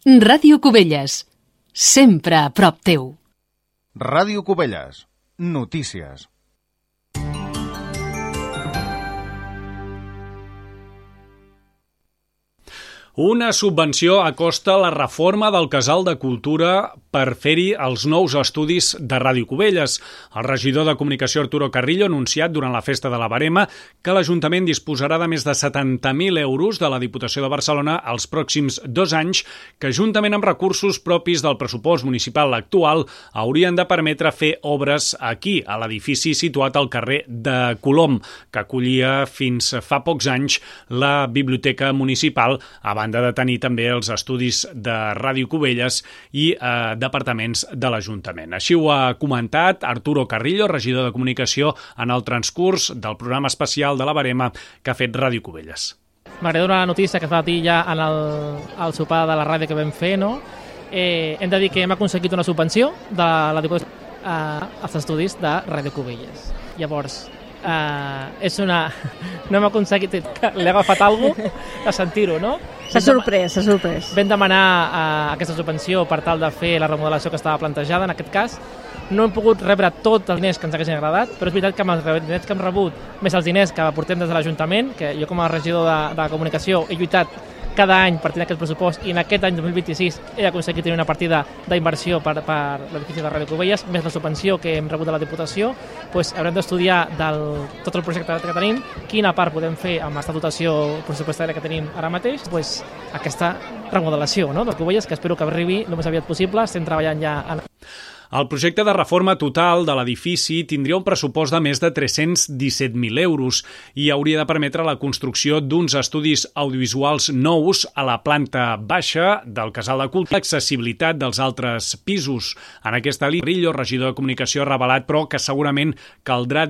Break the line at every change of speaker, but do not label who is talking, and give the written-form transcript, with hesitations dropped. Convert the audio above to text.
Ràdio Cubelles, sempre a prop teu.
Ràdio Cubelles, notícies.
Una subvenció acosta la reforma del Casal de Cultura per fer-hi els nous estudis de Ràdio Cubelles. El regidor de Comunicació Arturo Carrillo ha anunciat durant la festa de la Verema que l'Ajuntament disposarà de més de 70.000 euros de la Diputació de Barcelona els pròxims 2 anys que, juntament amb recursos propis del pressupost municipal actual, haurien de permetre fer obres aquí, a l'edifici situat al carrer de Colom, que acollia fins fa pocs anys la Biblioteca Municipal, abans de tenir també els estudis de Ràdio Cubelles i departaments de l'Ajuntament. Així ho ha comentat Arturo Carrillo, regidor de Comunicació, en el transcurs del programa especial de la Verema que ha fet Ràdio Cubelles.
M'agrada una notícia que fa a dir ja en el sopar de la ràdio que vam fer, no? Hem de dir que hem aconseguit una subvenció de la Diputació als estudis de Ràdio Cubelles. Llavors, és una... No hem aconseguit... L'he agafat alguna cosa de sentir-ho, no?
S'ha sorprès.
Vam demanar aquesta subvenció per tal de fer la remodelació que estava plantejada. En aquest cas, no hem pogut rebre tots els diners que ens haguessin agradat, però és veritat que amb els diners que hem rebut, més els diners que aportem des de l'Ajuntament, que jo com a regidor de Comunicació he lluitat cada any per tenir aquest pressupost i en aquest any 2026 he aconseguit tenir una partida d'inversió per l'edifici de Ràdio Cubelles, més la subvenció que hem rebut de la Diputació, doncs haurem d'estudiar tot el projecte que tenim, quina part podem fer amb aquesta dotació pressupostària que tenim ara mateix, doncs aquesta remodelació, no, de Cubelles, que espero que arribi el més aviat possible. Estem treballant ja en...
El projecte de reforma total de l'edifici tindria un pressupost de més de 317.000 euros i hauria de permetre la construcció d'uns estudis audiovisuals nous a la planta baixa del Casal de Cultura, l'accessibilitat dels altres pisos. En aquesta línia, Carrillo, regidor de Comunicació, ha revelat, però, que segurament caldrà